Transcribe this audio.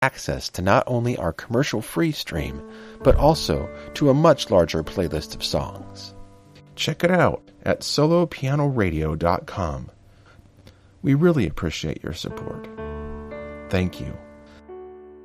access to not only our commercial-free stream, but also to a much larger playlist of songs. Check it out at solopianoradio.com. We really appreciate your support. Thank you.